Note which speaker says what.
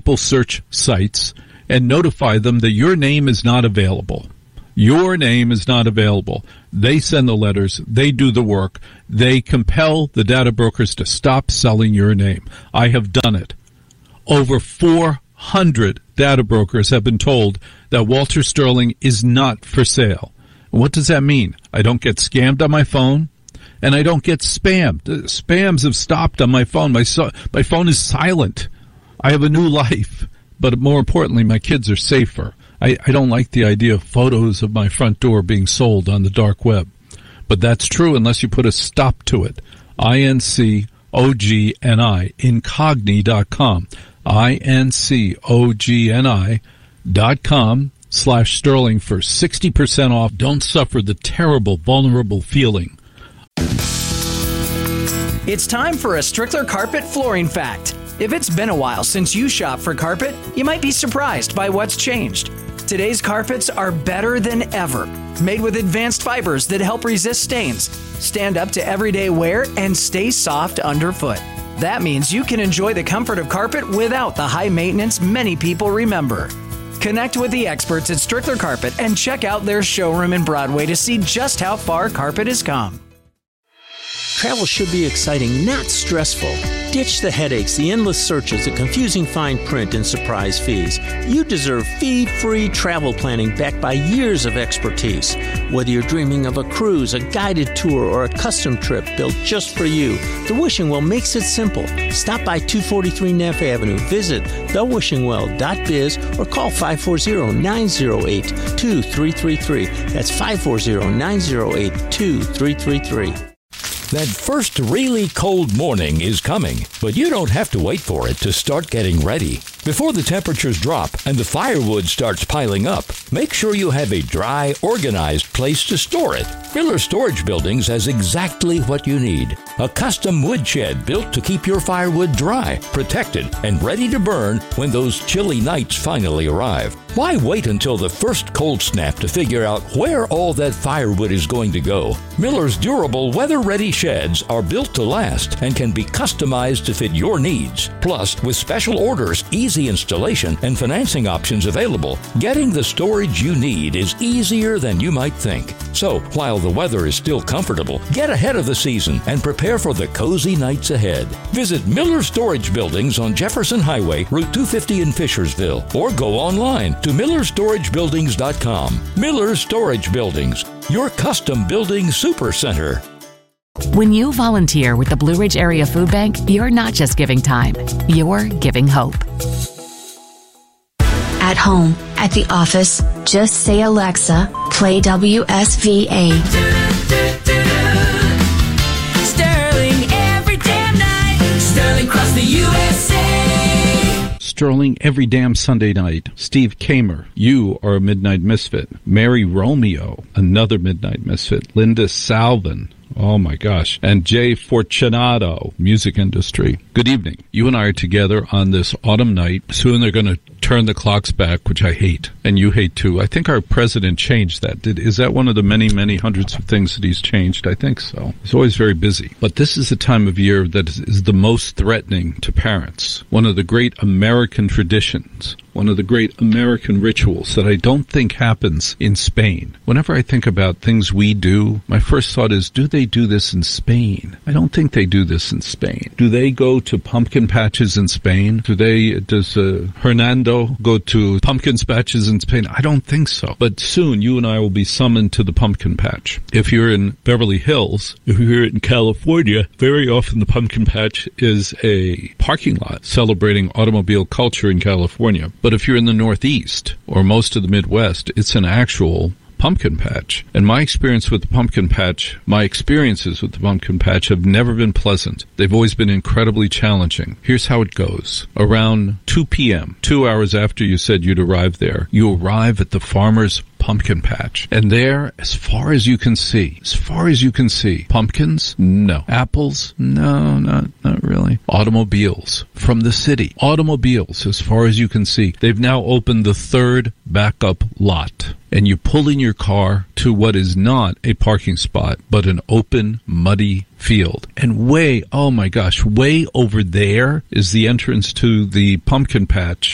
Speaker 1: people search sites and notify them that your name is not available. Your name is not available. They send the letters. They do the work. They compel the data brokers to stop selling your name. I have done it. Over 400 data brokers have been told that Walter Sterling is not for sale. What does that mean? I don't get scammed on my phone, and I don't get spammed. Spams have stopped on my phone. My phone is silent. I have a new life. But more importantly, my kids are safer. I don't like the idea of photos of my front door being sold on the dark web. But that's true unless you put a stop to it. INCOGNI, incogni.com. INCOGNI.com/Sterling for 60% off. Don't suffer the terrible, vulnerable feeling.
Speaker 2: It's time for a Strickler Carpet Flooring Fact. If it's been a while since you shopped for carpet, you might be surprised by what's changed. Today's carpets are better than ever, made with advanced fibers that help resist stains, stand up to everyday wear, and stay soft underfoot. That means you can enjoy the comfort of carpet without the high maintenance many people remember. Connect with the experts at Strickler Carpet and check out their showroom in Broadway to see just how far carpet has come.
Speaker 3: Travel should be exciting, not stressful. Ditch the headaches, the endless searches, the confusing fine print, and surprise fees. You deserve fee-free travel planning backed by years of expertise. Whether you're dreaming of a cruise, a guided tour, or a custom trip built just for you, The Wishing Well makes it simple. Stop by 243 Neff Avenue, visit thewishingwell.biz, or call 540-908-2333. That's 540-908-2333.
Speaker 4: That first really cold morning is coming, but you don't have to wait for it to start getting ready. Before the temperatures drop and the firewood starts piling up, make sure you have a dry, organized place to store it. Miller Storage Buildings has exactly what you need. A custom wood shed built to keep your firewood dry, protected, and ready to burn when those chilly nights finally arrive. Why wait until the first cold snap to figure out where all that firewood is going to go? Miller's durable, weather-ready sheds are built to last and can be customized to fit your needs. Plus, with special orders, easy installation, and financing options available, getting the storage you need is easier than you might think. So, while the weather is still comfortable, get ahead of the season and prepare for the cozy nights ahead. Visit Miller Storage Buildings on Jefferson Highway, Route 250 in Fishersville, or go online to MillerStorageBuildings.com. Miller Storage Buildings, your custom building super center.
Speaker 5: When you volunteer with the Blue Ridge Area Food Bank, you're not just giving time, you're giving hope.
Speaker 6: At home, at the office, just say, Alexa, play WSVA.
Speaker 7: Sterling every damn night. Sterling across the USA.
Speaker 1: Sterling every damn Sunday night. Steve Kamer, you are a Midnight Misfit. Mary Romeo, another Midnight Misfit. Linda Salvin, oh my gosh. And Jay Fortunato, music industry. Good evening. You and I are together on this autumn night. Soon they're going to turn the clocks back, which I hate. And you hate too. I think our president changed that. Is that one of the many, many hundreds of things that he's changed? I think so. He's always very busy. But this is the time of year that is the most threatening to parents. One of the great American traditions. One of the great American rituals that I don't think happens in Spain. Whenever I think about things we do, my first thought is, do they do this in Spain? I don't think they do this in Spain. Do they go to pumpkin patches in Spain? Does Hernando go to pumpkin patches in Spain? I don't think so. But soon you and I will be summoned to the pumpkin patch. If you're in Beverly Hills, if you're in California, very often the pumpkin patch is a parking lot celebrating automobile culture in California. But if you're in the Northeast or most of the Midwest, it's an actual pumpkin patch. And my experiences with the pumpkin patch have never been pleasant. They've always been incredibly challenging. Here's how it goes. Around 2 p.m., 2 hours after you said you'd arrive there, you arrive at the farmer's pumpkin patch. And there, as far as you can see, pumpkins? No. Apples? No, not really. Automobiles from the city. Automobiles, as far as you can see. They've now opened the third backup lot. And you pull in your car to what is not a parking spot, but an open, muddy field. And way over there is the entrance to the pumpkin patch